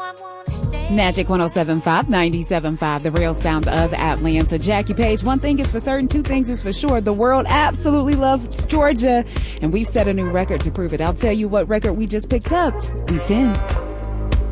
Magic 107.5, 97.5, the real sound of Atlanta. Jackie Page, one thing is for certain, two things is for sure. The world absolutely loves Georgia, and we've set a new record to prove it. I'll tell you what record we just picked up in 10.